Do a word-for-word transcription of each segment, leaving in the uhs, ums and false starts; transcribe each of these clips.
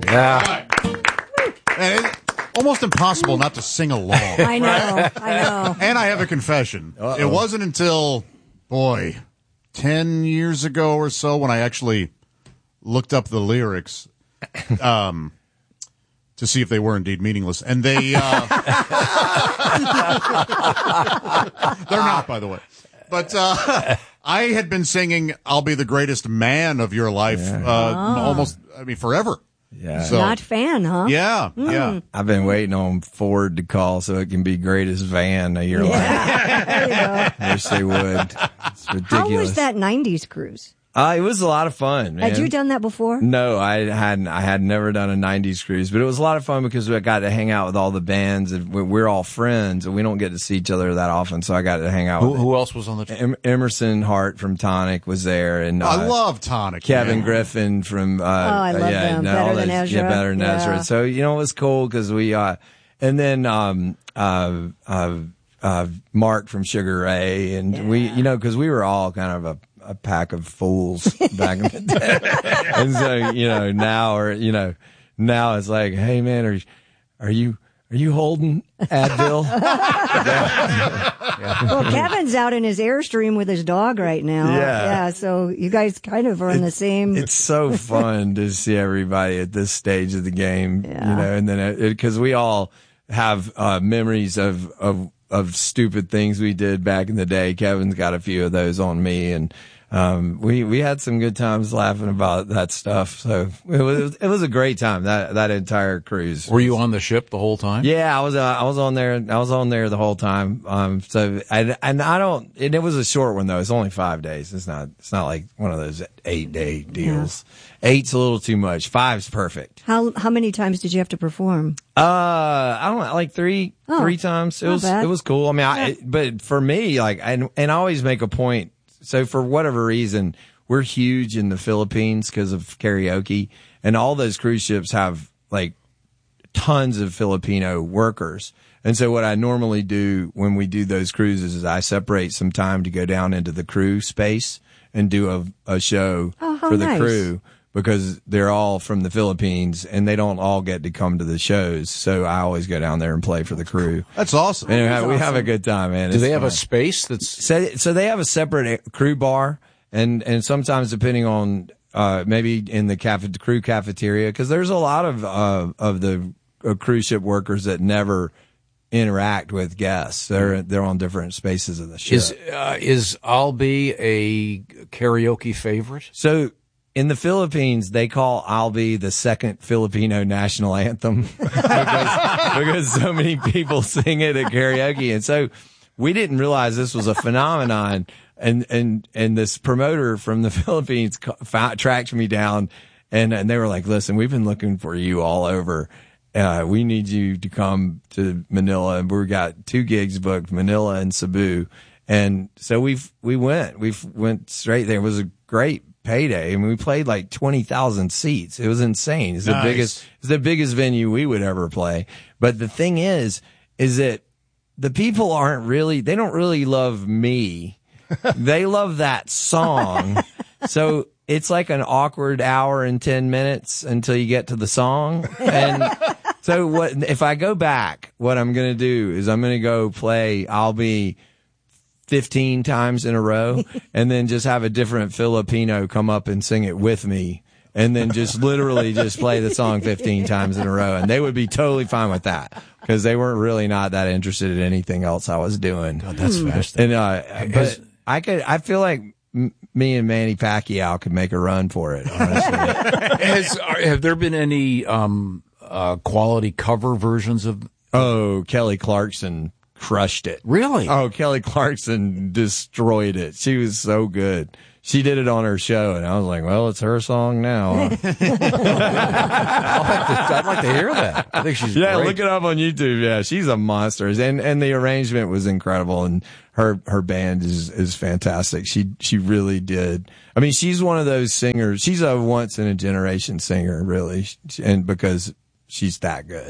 Yeah. And it- almost impossible not to sing along. I know, I know. And I have a confession. Uh-oh. It wasn't until, boy, ten years ago or so when I actually looked up the lyrics um, to see if they were indeed meaningless. And they, uh, they're not, by the way. But uh, I had been singing I'll Be the Greatest Man of Your Life Yeah. uh, Oh. almost, I mean, forever. Yeah. So, Not fan, huh? yeah, Mm. yeah. I've been waiting on Ford to call so it can be greatest van of your Yeah. There you go. life. I wish they would. It's ridiculous. How was that nineties cruise? Uh, it was a lot of fun, man. Had you done that before? No, I hadn't. I had never done a nineties cruise, but it was a lot of fun because we got to hang out with all the bands, and we- we're all friends, and we don't get to see each other that often. So I got to hang out Who, with who else was on the trip? em- Emerson Hart from Tonic was there, and uh, I love Tonic. Kevin man. Griffin from uh, Oh, I love yeah, them. no, Better all Than those- Ezra. Yeah, better than Yeah. Ezra. So you know it was cool because we uh, and then um uh uh, uh Mark from Sugar Ray, and Yeah. we you know because we were all kind of a. a pack of fools back in the day. And so, you know, now or, you know, now it's like, hey man, are, are you, are you holding Advil? Well, Kevin's out in his Airstream with his dog right now. Yeah. Yeah, so you guys kind of are in the same. It's so fun to see everybody at this stage of the game, Yeah. you know, and then it, cause we all have, uh, memories of, of, of stupid things we did back in the day. Kevin's got a few of those on me, and, Um, we, we had some good times laughing about that stuff. So it was, it was a great time, that, that entire cruise. Were you on the ship the whole time? Yeah, I was, uh, I was on there, I was on there the whole time. Um, so, I, and I don't, and it was a short one though. It's only five days. It's not, it's not like one of those eight day deals. Yeah. Eight's a little too much. Five's perfect. How how many times did you have to perform? Uh, I don't know, like three, Oh, three times. It not was, bad. it was cool. I mean, I, Yeah. it, but for me, like, and, and I always make a point. So for whatever reason, we're huge in the Philippines because of karaoke, and all those cruise ships have like tons of Filipino workers. And so what I normally do when we do those cruises is I separate some time to go down into the crew space and do a, a show Oh, how for the nice. crew, because they're all from the Philippines and they don't all get to come to the shows. So I always go down there and play for the crew. That's awesome. And That's we have a awesome. good time, man. Do It's they have fun. a space that's So, so they have a separate crew bar, and, and sometimes depending on, uh, maybe in the cafe, crew cafeteria, cause there's a lot of, uh, of the uh, cruise ship workers that never interact with guests. They're, they're on different spaces of the ship. is uh, is I'll Be a karaoke favorite? So in the Philippines, they call I'll Be the second Filipino national anthem because, because so many people sing it at karaoke. And so we didn't realize this was a phenomenon. And, and, and this promoter from the Philippines ca- fa- tracked me down, and, and they were like, listen, we've been looking for you all over. Uh, we need you to come to Manila. And we've got two gigs booked, Manila and Cebu. And so we've, we went, we went straight there. It was a great payday. I mean, we played like twenty thousand seats. It was insane. It's the Nice. biggest, it's the biggest venue we would ever play. But the thing is, is that the people aren't really, they don't really love me. They love that song. So it's like an awkward hour and ten minutes until you get to the song. And so what, if I go back, what I'm going to do is I'm going to go play I'll Be fifteen times in a row, and then just have a different Filipino come up and sing it with me, and then just literally just play the song fifteen times in a row. And they would be totally fine with that because they weren't really not that interested in anything else I was doing. God, that's fascinating. And, uh, but I could, I feel like m- me and Manny Pacquiao could make a run for it, honestly. Has, are, have there been any um, uh, quality cover versions of? Oh, Kelly Clarkson crushed it. Really? Oh, Kelly Clarkson destroyed it. She was so good. She did it on her show, and I was like, well, it's her song now. I'll have to, I'd like to hear that. I think she's Yeah, great. look it up on YouTube. Yeah, she's a monster. And and the arrangement was incredible, and her her band is is fantastic. She she really did. I mean, she's one of those singers. She's a once in a generation singer, really, and because she's that good.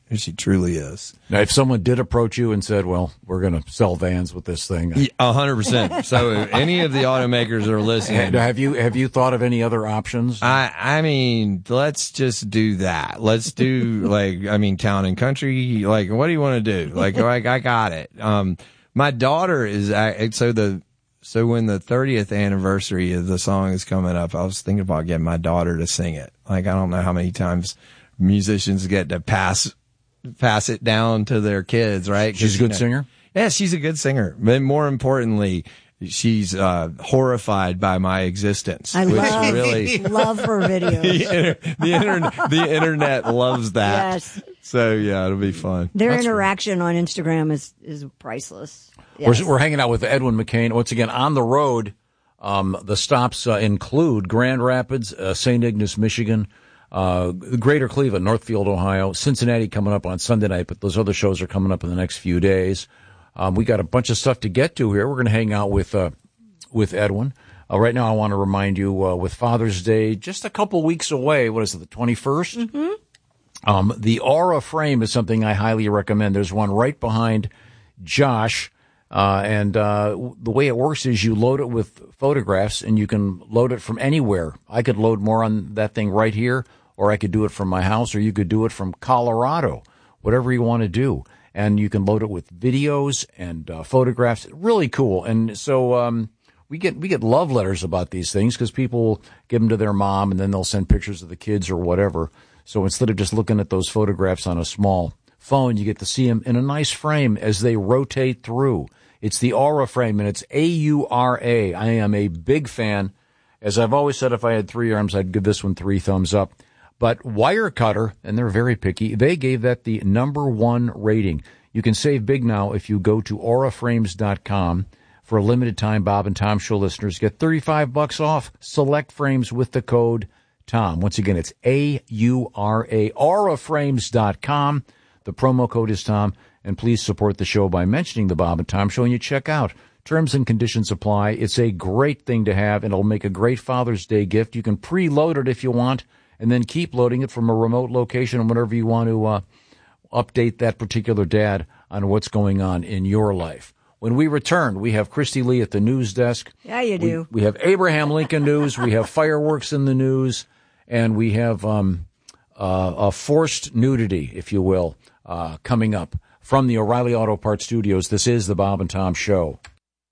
She truly is. Now, if someone did approach you and said, well, we're going to sell vans with this thing. A hundred percent. So if any of the automakers are listening. Have you, have you thought of any other options? I, I mean, let's just do that. Let's do like, I mean, town and country. Like, what do you want to do? Like, like I got it. Um, my daughter is, so the, so when the thirtieth anniversary of the song is coming up, I was thinking about getting my daughter to sing it. Like, I don't know how many times musicians get to pass pass it down to their kids, right? She's a good you know, singer? Yeah, she's a good singer. But more importantly, she's uh, horrified by my existence. I which love, really, love her videos. the, inter- the, inter- the internet loves that. Yes. So, yeah, it'll be fun. Their That's interaction on Instagram is, is priceless. Yes. We're, we're hanging out with Edwin McCain. Once again, on the road, um, the stops uh, include Grand Rapids, uh, Saint Ignace, Michigan, Uh, Greater Cleveland, Northfield, Ohio, Cincinnati coming up on Sunday night, but those other shows are coming up in the next few days. Um, we got a bunch of stuff to get to here. We're going to hang out with, uh, with Edwin. Uh, right now I want to remind you, uh, with Father's Day just a couple weeks away, what is it, the twenty-first? Mm-hmm. Um, the Aura frame is something I highly recommend. There's one right behind Josh. Uh, and, uh, the way it works is you load it with photographs and you can load it from anywhere. I could load more on that thing right here, or I could do it from my house, or you could do it from Colorado, whatever you want to do. And you can load it with videos and, uh, photographs. Really cool. And so, um, we get, we get love letters about these things because people will give them to their mom and then they'll send pictures of the kids or whatever. So instead of just looking at those photographs on a small phone, you get to see them in a nice frame as they rotate through. It's the Aura frame, and it's A U R A. I am a big fan. As I've always said, if I had three arms, I'd give this one three thumbs up. But Wirecutter, and they're very picky, they gave that the number one rating. You can save big now if you go to aura frames dot com. For a limited time, Bob and Tom Show listeners get thirty-five bucks off select frames with the code TOM. Once again, it's A U R A, aura frames dot com. The promo code is TOM. And please support the show by mentioning the Bob and Tom Show, and you check out. Terms and conditions apply. It's a great thing to have, and it'll make a great Father's Day gift. You can preload it if you want, and then keep loading it from a remote location whenever you want to uh, update that particular dad on what's going on in your life. When we return, we have Christy Lee at the news desk. Yeah, you do. We, we have Abraham Lincoln news. We have fireworks in the news, and we have um, uh, a forced nudity, if you will, uh, coming up. From the O'Reilly Auto Parts Studios, this is the Bob and Tom Show.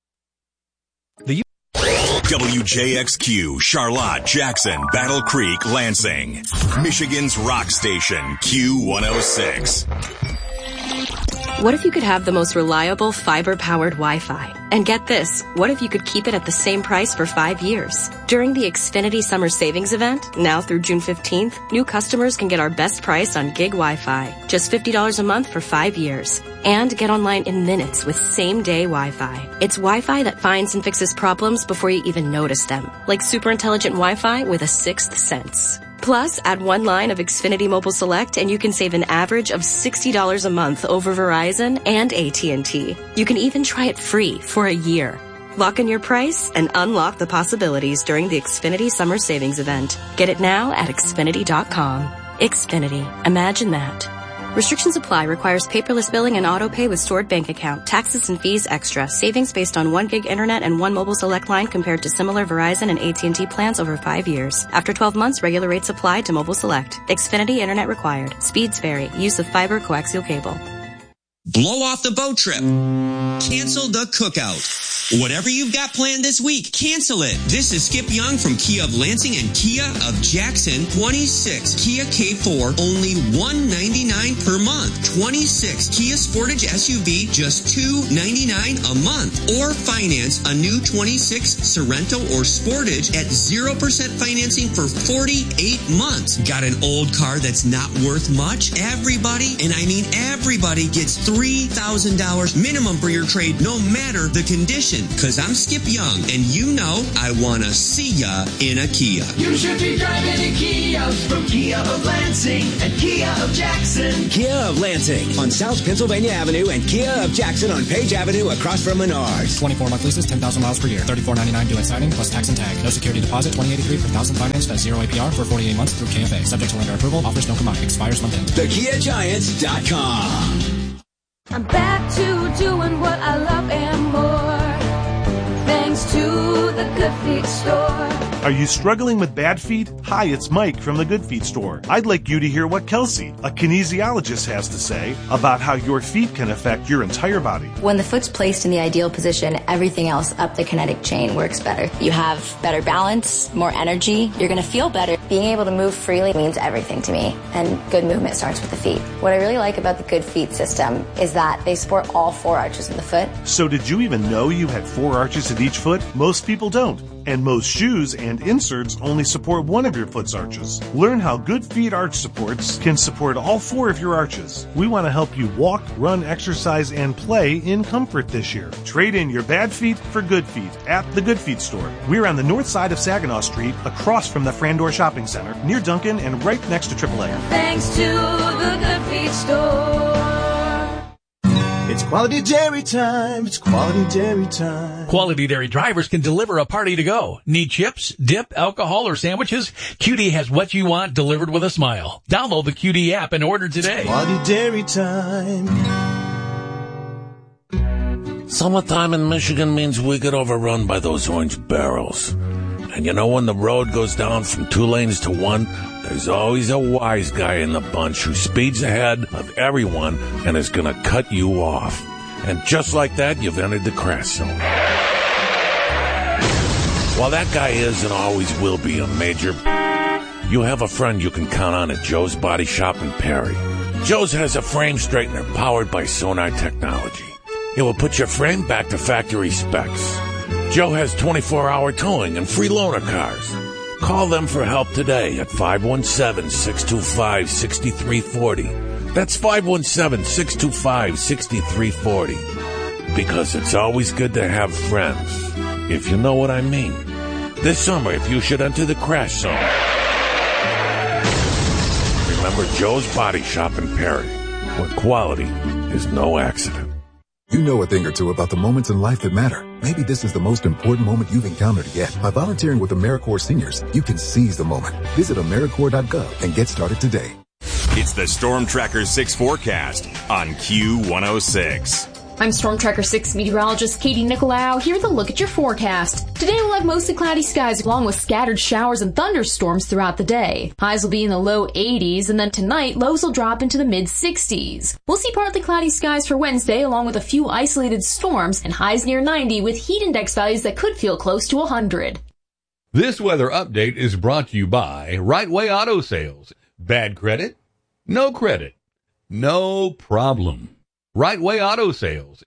The W J X Q, Charlotte, Jackson, Battle Creek, Lansing. Michigan's rock station, Q one oh six. What if you could have the most reliable fiber-powered Wi-Fi? And get this, what if you could keep it at the same price for five years? During the Xfinity Summer Savings Event, now through June fifteenth, new customers can get our best price on gig Wi-Fi. Just fifty dollars a month for five years. And get online in minutes with same-day Wi-Fi. It's Wi-Fi that finds and fixes problems before you even notice them. Like super intelligent Wi-Fi with a sixth sense. Plus, add one line of Xfinity Mobile Select and you can save an average of sixty dollars a month over Verizon and A T and T. You can even try it free for a year. Lock in your price and unlock the possibilities during the Xfinity Summer Savings Event. Get it now at Xfinity dot com. Xfinity. Imagine that. Restrictions apply. Requires paperless billing and auto pay with stored bank account. Taxes and fees extra. Savings based on one gig internet and one mobile select line compared to similar Verizon and A T and T plans over five years. After twelve months, regular rates apply to mobile select. Xfinity internet required. Speeds vary. Use of fiber coaxial cable. Blow off the boat trip. Cancel the cookout. Whatever you've got planned this week, cancel it. This is Skip Young from Kia of Lansing and Kia of Jackson. twenty-six Kia K four, only one ninety-nine per month. twenty-six Kia Sportage S U V, just two ninety-nine a month. Or finance a new twenty-six Sorento or Sportage at zero percent financing for forty-eight months. Got an old car that's not worth much? Everybody, and I mean everybody, gets three thousand dollars minimum for your trade, no matter the condition. Cause I'm Skip Young, and you know I wanna see ya in a Kia. You should be driving a Kia from Kia of Lansing and Kia of of Jackson. Kia of Lansing on South Pennsylvania Avenue and Kia of Jackson on Page Avenue across from Menards. twenty-four month leases, ten thousand miles per year. thirty-four ninety-nine due at signing plus tax and tag. No security deposit, twenty eighty-three per thousand financed at zero A P R for forty-eight months through K F A. Subject to lender approval. Offers don't combine. Expires month end. the kia giants dot com. I'm back to doing what I love and more. Thanks to the Good Feet store. Are you struggling with bad feet? Hi, it's Mike from the Good Feet store. I'd like you to hear what Kelsey, a kinesiologist, has to say about how your feet can affect your entire body. When the foot's placed in the ideal position, everything else up the kinetic chain works better. You have better balance, more energy, you're going to feel better. Being able to move freely means everything to me, and good movement starts with the feet. What I really like about the Good Feet system is that they support all four arches in the foot. So did you even know you had four arches in each foot? Most people don't. And most shoes and inserts only support one of your foot's arches. Learn how Good Feet arch supports can support all four of your arches. We want to help you walk, run, exercise, and play in comfort this year. Trade in your bad feet for good feet at the Good Feet store. We're on the north side of Saginaw Street, across from the Frandor Shopping Center, near Duncan and right next to triple A. Thanks to the Good Feet store. It's quality dairy time. It's quality dairy time. Quality Dairy drivers can deliver a party to go. Need chips, dip, alcohol, or sandwiches? Q D has what you want delivered with a smile. Download the Q D app and order today. It's quality dairy time. Summertime in Michigan means we get overrun by those orange barrels. And you know when the road goes down from two lanes to one, there's always a wise guy in the bunch who speeds ahead of everyone and is going to cut you off. And just like that, you've entered the crash zone. While that guy is and always will be a major, you have a friend you can count on at Joe's Body Shop in Perry. Joe's has a frame straightener powered by Sonar technology. It will put your frame back to factory specs. Joe has twenty-four hour towing and free loaner cars. Call them for help today at five one seven, six two five, six three four zero. That's five one seven, six two five, six three four zero. Because it's always good to have friends, if you know what I mean. This summer, if you should enter the crash zone, remember Joe's Body Shop in Perry, where quality is no accident. You know a thing or two about the moments in life that matter. Maybe this is the most important moment you've encountered yet. By volunteering with AmeriCorps Seniors, you can seize the moment. Visit AmeriCorps dot gov and get started today. It's the Storm Tracker six forecast on Q one oh six. I'm Storm Tracker six meteorologist Katie Nicolau here with a look at your forecast. Today we'll have mostly cloudy skies along with scattered showers and thunderstorms throughout the day. Highs will be in the low eighties, and then tonight lows will drop into the mid sixties. We'll see partly cloudy skies for Wednesday along with a few isolated storms and highs near ninety with heat index values that could feel close to one hundred. This weather update is brought to you by Right Way Auto Sales. Bad credit? No credit. No problem. Right Way Auto Sales